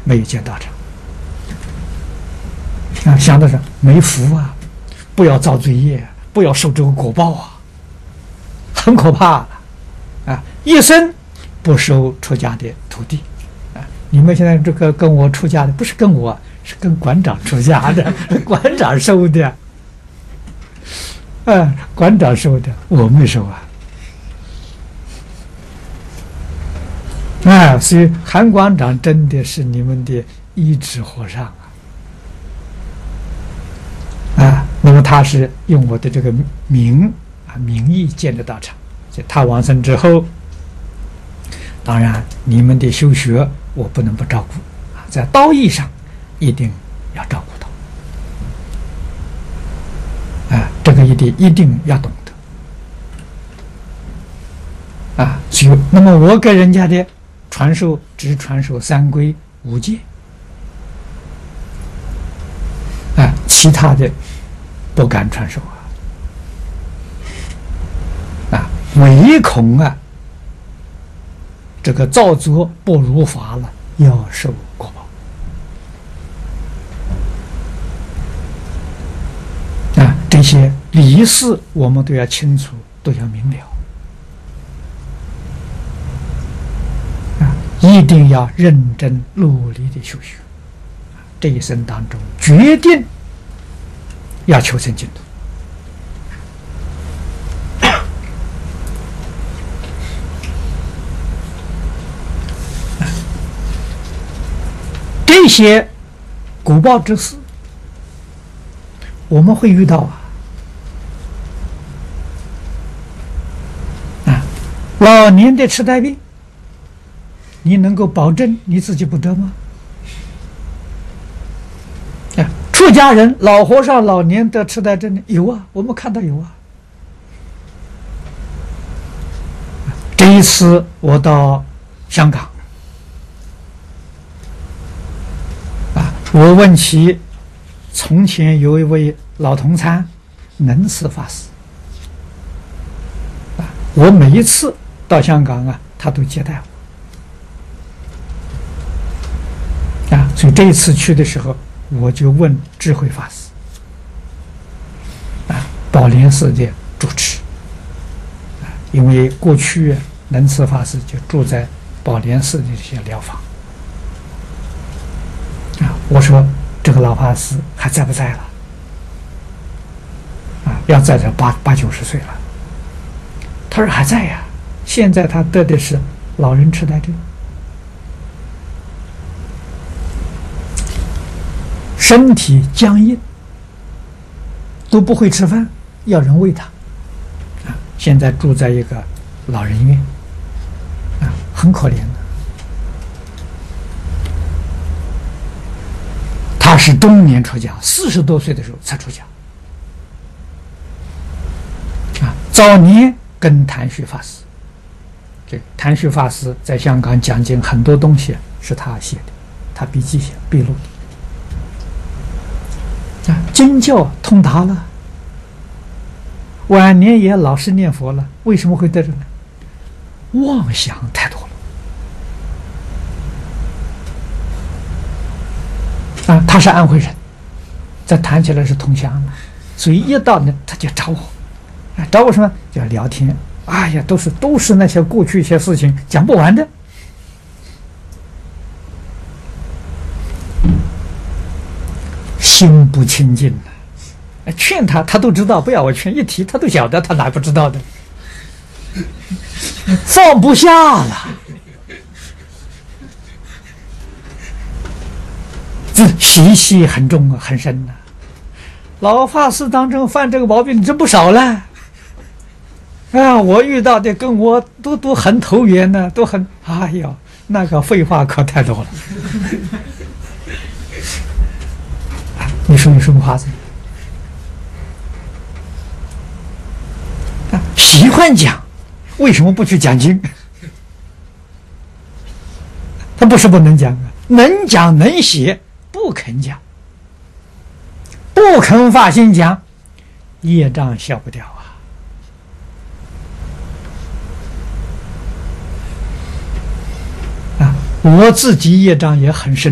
没有建道场。想的是没福啊，不要造罪业，不要受这个果报啊，很可怕的一生不收出家的徒弟你们现在这个跟我出家的，不是跟我，是跟馆长出家的，馆长收的馆长收的，我没收所以韩馆长真的是你们的一指和尚那么他是用我的这个名义建的道场，他往生之后，当然你们的修学我不能不照顾在道义上一定要照顾到这个一定要懂得所以那么我给人家的传授只传授三规五戒其他的不敢传授唯恐这个造作不如法了，要受果报这些理事我们都要清楚，都要明了一定要认真努力的修学，这一生当中决定要求生净土。这些果报之事我们会遇到老年的痴呆病，你能够保证你自己不得吗？出家人老和尚老年得痴呆症有我们看到有这一次我到香港我问起从前有一位老同参能慈法师我每一次到香港他都接待我所以这一次去的时候我就问智慧法师宝莲寺的主持因为过去能慈法师就住在宝莲寺的这些疗房我说这个老法师还在不在了要在这80、90岁了。他说还在现在他得的是老人痴呆症，身体僵硬，都不会吃饭，要人喂他现在住在一个老人院很可怜的。他是中年出家，40多岁的时候才出家早年跟谭旭法师，这谭旭法师在香港讲经很多东西是他写的，他笔记写笔录的经教通达了，晚年也老实念佛了，为什么会得着呢？妄想太多了他是安徽人，这谈起来是同乡了，所以一到呢他就找我找我什么？就要聊天。哎呀，都是那些过去一些事情，讲不完的。心不清净劝他都知道，不要我劝，一提他都晓得，他哪不知道的？放不下了，这习气很重很深老法师当中犯这个毛病真不少了。我遇到的跟我都很投缘呢，都很哎呀，那个废话可太多了。你说有什么话子？喜欢讲，为什么不去讲经？他不是不能讲能讲能写，不肯讲，不肯发心讲，业障消不掉我自己业障也很深。